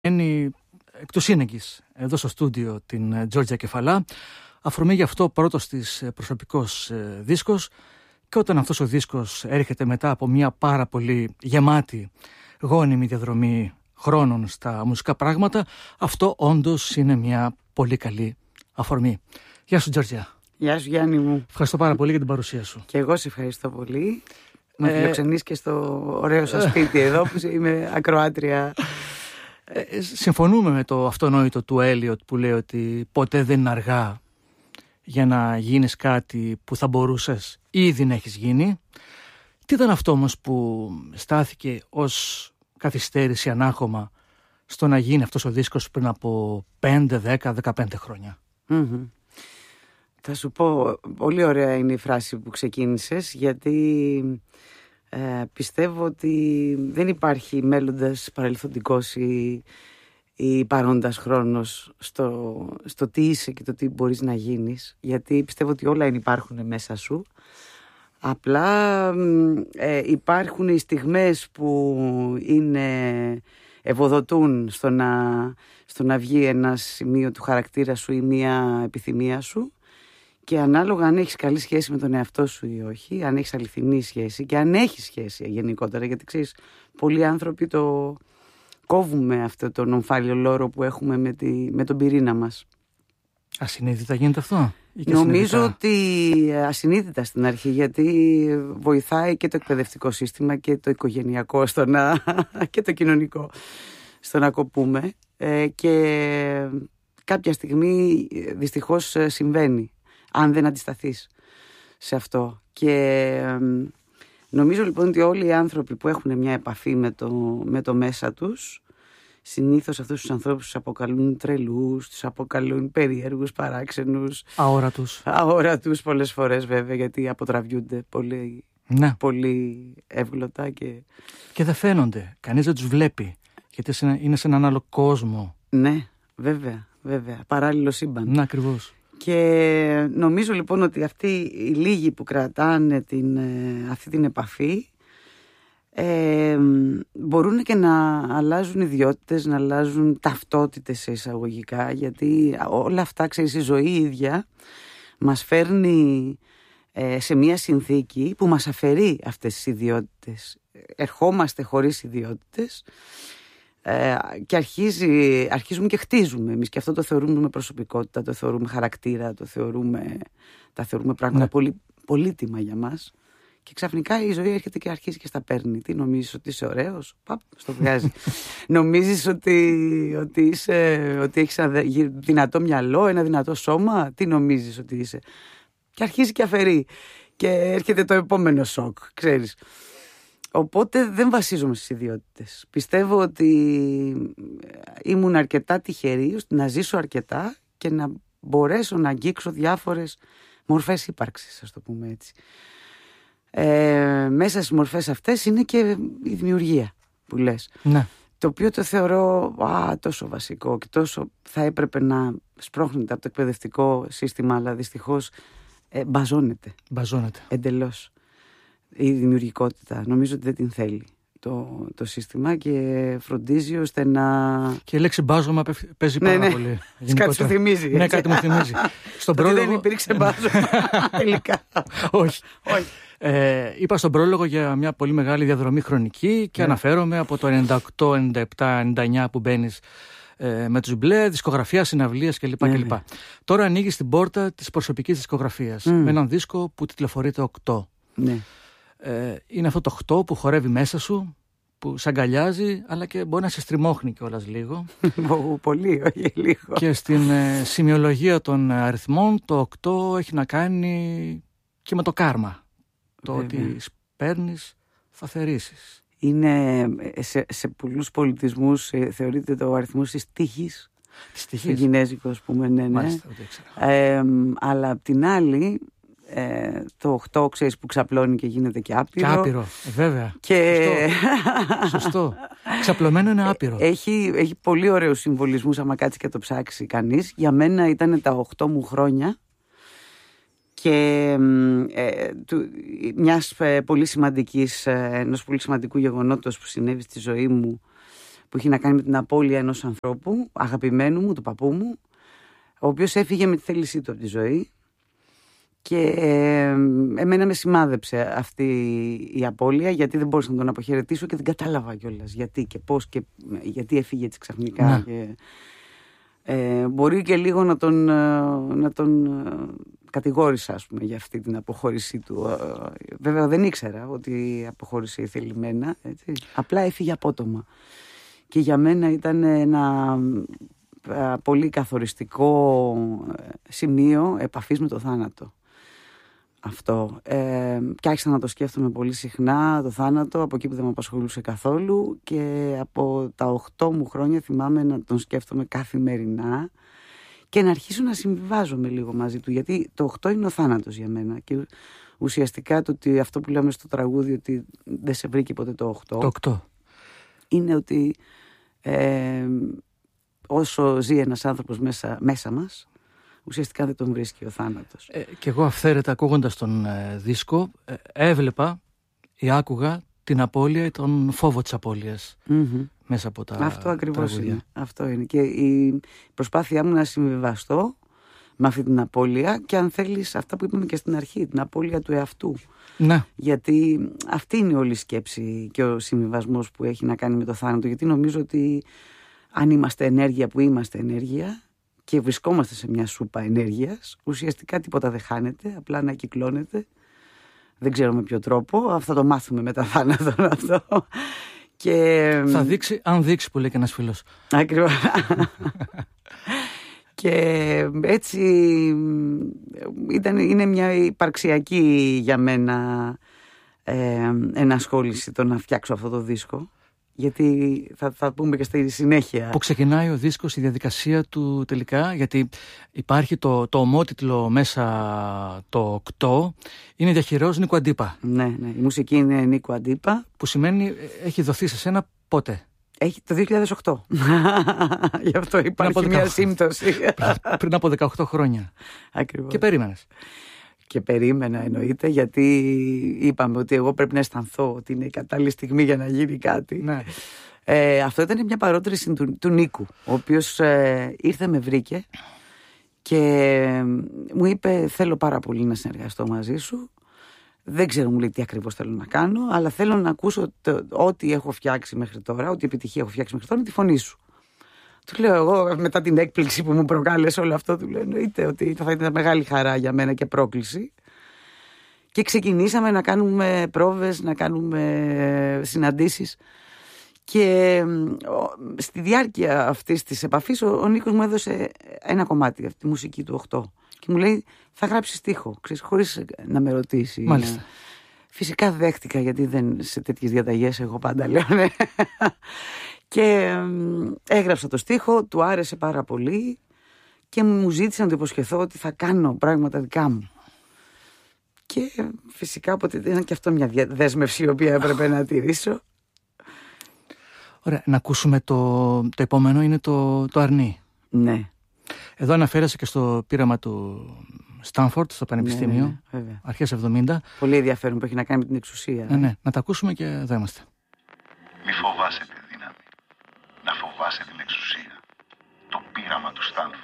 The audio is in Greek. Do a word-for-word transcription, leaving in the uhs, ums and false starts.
είναι εκ του σύνεγγυς εδώ στο στούντιο την Τζόρτζια Κεφαλά. Αφορμή γι' αυτό πρώτος της προσωπικός δίσκος, και όταν αυτός ο δίσκος έρχεται μετά από μια πάρα πολύ γεμάτη γόνιμη διαδρομή χρόνων στα μουσικά πράγματα, αυτό όντως είναι μια πολύ καλή αφορμή. Γεια σου Τζόρτζια. Γεια σου Γιάννη μου. Ευχαριστώ πάρα πολύ για την παρουσία σου. Και εγώ σε ευχαριστώ πολύ. Με ε... φιλοξενείς και στο ωραίο σας σπίτι εδώ που είμαι ακροάτρια. Ε, συμφωνούμε με το αυτονόητο του Έλιοτ που λέει ότι ποτέ δεν είναι αργά για να γίνεις κάτι που θα μπορούσες ήδη να έχεις γίνει. Τι ήταν αυτό όμως που στάθηκε ως καθυστέρηση, ανάχωμα στο να γίνει αυτός ο δίσκος πριν από πέντε, δέκα, δεκαπέντε χρόνια? Mm-hmm. Θα σου πω, πολύ ωραία είναι η φράση που ξεκίνησες, γιατί ε, πιστεύω ότι δεν υπάρχει μέλλοντας παρελθοντικός ή, ή παρόντας χρόνος στο, στο τι είσαι και το τι μπορείς να γίνεις, γιατί πιστεύω ότι όλα υπάρχουν μέσα σου. Απλά ε, υπάρχουν οι στιγμές που είναι, ευοδοτούν στο να, στο να βγει ένα σημείο του χαρακτήρα σου ή μια επιθυμία σου, και ανάλογα αν έχεις καλή σχέση με τον εαυτό σου ή όχι, αν έχεις αληθινή σχέση και αν έχεις σχέση γενικότερα, γιατί ξέρεις, πολλοί άνθρωποι το κόβουμε αυτό το ομφάλιο λόρο που έχουμε με, τη, με τον πυρήνα μας. Ασυνείδητα γίνεται αυτό? Νομίζω ότι ασυνείδητα στην αρχή, γιατί βοηθάει και το εκπαιδευτικό σύστημα και το οικογενειακό στο να, και το κοινωνικό στο να κοπούμε, ε, και κάποια στιγμή δυστυχώς συμβαίνει αν δεν αντισταθείς σε αυτό. Και ε, νομίζω λοιπόν ότι όλοι οι άνθρωποι που έχουν μια επαφή με το, με το μέσα τους, συνήθως αυτούς τους ανθρώπους τους αποκαλούν τρελούς, τους αποκαλούν περίεργους, παράξενους, αόρατους. Αόρατους πολλές φορές βέβαια, γιατί αποτραβιούνται πολύ, ναι. πολύ εύγλωτα και... και δεν φαίνονται, κανείς δεν τους βλέπει, γιατί είναι σε έναν άλλο κόσμο. Ναι, βέβαια, βέβαια, παράλληλο σύμπαν. Ναι, ακριβώς. Και νομίζω λοιπόν ότι αυτοί οι λίγοι που κρατάνε την, αυτή την επαφή ε, μπορούν και να αλλάζουν ιδιότητες, να αλλάζουν ταυτότητες σε εισαγωγικά, γιατί όλα αυτά, ξέρεις, η ζωή ίδια μας φέρνει ε, σε μια συνθήκη που μας αφαιρεί αυτές τις ιδιότητες. Ερχόμαστε χωρίς ιδιότητες ε, και αρχίζει, αρχίζουμε και χτίζουμε εμείς, και αυτό το θεωρούμε προσωπικότητα, το θεωρούμε χαρακτήρα, το θεωρούμε, τα θεωρούμε πράγματα ναι. πολύ πολύτιμα για μας. Και ξαφνικά η ζωή έρχεται και αρχίζει και στα παίρνει. Τι νομίζεις, ότι είσαι ωραίος? Παπ, στο βγάζει. Νομίζεις ότι, ότι, είσαι, ότι έχεις ένα δυνατό μυαλό, ένα δυνατό σώμα? Τι νομίζεις ότι είσαι? Και αρχίζει και αφαιρεί. Και έρχεται το επόμενο σοκ, ξέρεις. Οπότε δεν βασίζομαι στις ιδιότητες. Πιστεύω ότι ήμουν αρκετά τυχερή ώστε να ζήσω αρκετά και να μπορέσω να αγγίξω διάφορες μορφές ύπαρξης, ας το πούμε έτσι. Ε, μέσα στις μορφές αυτές είναι και η δημιουργία που λες, ναι. Το οποίο το θεωρώ α, τόσο βασικό και τόσο θα έπρεπε να σπρώχνεται από το εκπαιδευτικό σύστημα, αλλά δυστυχώς ε, μπαζώνεται. Μπαζώνεται εντελώς η δημιουργικότητα. Νομίζω ότι δεν την θέλει το, το σύστημα και φροντίζει ώστε να... Και η λέξη μπάζωμα παίζει πάρα ναι, ναι. πολύ. Κάτι σου θυμίζει. Ναι, κάτι μου θυμίζει. Στον πρόλογο... δεν υπήρξε μπάζωμα τελικά. Όχι. Όχι. Ε, είπα στον πρόλογο για μια πολύ μεγάλη διαδρομή χρονική και yeah. αναφέρομαι από το ενενήντα οκτώ, ενενήντα επτά, ενενήντα εννιά που μπαίνεις ε, με τους μπλε, δισκογραφία, συναυλίες κλπ. Yeah, κλπ. Yeah. Τώρα ανοίγεις την πόρτα της προσωπικής δισκογραφίας mm. με έναν δίσκο που τιτλοφορείται οκτώ. Yeah. Ε, είναι αυτό το οκτώ που χορεύει μέσα σου, που σ' αγκαλιάζει, αλλά και μπορεί να σε στριμώχνει κιόλας λίγο. Πολύ, όχι λίγο. Και στην ε, σημειολογία των αριθμών το οκτώ έχει να κάνει και με το κάρμα. Το Βέβαια. Ότι παίρνεις θα θερήσεις. Είναι σε, σε πολλούς πολιτισμούς ε, θεωρείται το αριθμός της τύχης. Της τύχης. Στο κινέζικο, ας πούμε, ναι, ναι. Μάλιστα, ε, αλλά απ' την άλλη, ε, το οκτώ, ξέρεις, που ξαπλώνει και γίνεται και άπειρο. Και άπειρο, ε, βέβαια. Και... Σωστό. Σωστό. Ξαπλωμένο είναι άπειρο. Έχει, έχει πολύ ωραίους συμβολισμούς, άμα κάτσει και το ψάξει κανείς. Για μένα ήταν τα οκτώ μου χρόνια. Και ε, του, μιας ε, πολύ σημαντικής, ε, ενός πολύ σημαντικού γεγονότος που συνέβη στη ζωή μου που έχει να κάνει με την απώλεια ενός ανθρώπου, αγαπημένου μου, του παππού μου, ο οποίος έφυγε με τη θέλησή του από τη ζωή. Και ε, εμένα με σημάδεψε αυτή η απώλεια, γιατί δεν μπορούσα να τον αποχαιρετήσω και δεν κατάλαβα κιόλας γιατί και πώς και γιατί έφυγε έτσι ξαφνικά. Ναι. Και, ε, μπορεί και λίγο να τον, να τον κατηγόρησα, ας πούμε, για αυτή την αποχώρησή του. Βέβαια δεν ήξερα ότι αποχώρησε θελημένα, έτσι. Απλά έφυγε απότομα. Και για μένα ήταν ένα πολύ καθοριστικό σημείο επαφής με το θάνατο. Αυτό. Ε, και άρχισα να το σκέφτομαι πολύ συχνά, το θάνατο, από εκεί που δεν με απασχολούσε καθόλου, και από τα οκτώ μου χρόνια θυμάμαι να τον σκέφτομαι καθημερινά και να αρχίσω να συμβιβάζομαι λίγο μαζί του, γιατί το οκτώ είναι ο θάνατος για μένα και ουσιαστικά το ότι αυτό που λέμε στο τραγούδι ότι δεν σε βρήκε ποτέ το οκτώ, το οκτώ. Είναι ότι ε, όσο ζει ένας άνθρωπος μέσα, μέσα μας, ουσιαστικά δεν τον βρίσκει ο θάνατος. Ε, και εγώ αυθαίρετα ακούγοντας τον ε, δίσκο ε, έβλεπα ή άκουγα την απώλεια ή τον φόβο της απώλειας mm-hmm. μέσα από τα Αυτό ακριβώς τραγούδια. Είναι. Αυτό είναι. Και η προσπάθειά μου να συμβιβαστώ με αυτή την απώλεια και αν θέλεις αυτά που είπαμε και στην αρχή, την απώλεια του εαυτού. Ναι. Γιατί αυτή είναι όλη η σκέψη και ο συμβιβασμός που έχει να κάνει με το θάνατο. Γιατί νομίζω ότι αν είμαστε ενέργεια που είμαστε ενέργεια και βρισκόμαστε σε μια σούπα ενέργειας, ουσιαστικά τίποτα δεν χάνεται, απλά ανακυκλώνεται. Δεν ξέρω με ποιο τρόπο, αυτό το μάθουμε μετά θάνατο αυτό. Και... Θα δείξει, αν δείξει που λέει και ένας φίλος. Ακριβώς. Και έτσι ήταν, είναι μια υπαρξιακή για μένα ε, ενασχόληση το να φτιάξω αυτό το δίσκο. Γιατί θα, θα πούμε και στη συνέχεια. Που ξεκινάει ο δίσκος, η διαδικασία του τελικά, γιατί υπάρχει το, το ομότιτλο μέσα το οκτώ, είναι διαχειρός Νίκου Αντίπα. Ναι, ναι, η μουσική είναι Νίκου Αντίπα. Που σημαίνει έχει δοθεί σε σένα πότε? Έχει το δύο χιλιάδες οκτώ. Γι' αυτό υπάρχει μια σύμπτωση. Πριν από δεκαοκτώ χρόνια. Ακριβώς. Και περίμενες. Και περίμενα εννοείται, γιατί είπαμε ότι εγώ πρέπει να αισθανθώ ότι είναι η κατάλληλη στιγμή για να γίνει κάτι. Ναι. Ε, αυτό ήταν μια παρότριση του, του Νίκου, ο οποίος ε, ήρθε, με βρήκε και ε, μου είπε θέλω πάρα πολύ να συνεργαστώ μαζί σου. Δεν ξέρω, μου λέει, τι ακριβώς θέλω να κάνω, αλλά θέλω να ακούσω το, ό,τι έχω φτιάξει μέχρι τώρα, ό,τι επιτυχία έχω φτιάξει μέχρι τώρα, τη φωνή σου. Του λέω εγώ, μετά την έκπληξη που μου προκάλεσε όλο αυτό, του λέω εννοείται ότι θα ήταν μεγάλη χαρά για μένα και πρόκληση. Και ξεκινήσαμε να κάνουμε πρόβες, να κάνουμε συναντήσεις. Και στη διάρκεια αυτής της επαφής ο, ο Νίκος μου έδωσε ένα κομμάτι από τη μουσική του οκτώ. Και μου λέει θα γράψεις στίχο, ξέρεις, χωρίς να με ρωτήσει. Μάλιστα. Φυσικά δέχτηκα, γιατί δεν σε τέτοιες διαταγές εγώ πάντα λέω ναι. Και έγραψα το στίχο, του άρεσε πάρα πολύ και μου ζήτησε να το υποσχεθώ ότι θα κάνω πράγματα δικά μου. Και φυσικά οπότε ήταν και αυτό μια δέσμευση η οποία έπρεπε να τηρήσω. Ωραία, να ακούσουμε το, το επόμενο είναι το, το Αρνί. Ναι. Εδώ αναφέρεσαι και στο πείραμα του Στάνφορντ, στο Πανεπιστήμιο, ναι, ναι, ναι, αρχές εβδομήντα. Πολύ ενδιαφέρον που έχει να κάνει με την εξουσία. Ναι, ναι. Να τα ακούσουμε και εδώ είμαστε. Μη φοβάσαι τη δύναμη. Να φοβάσαι την εξουσία. Το πείραμα του Στάνφορντ.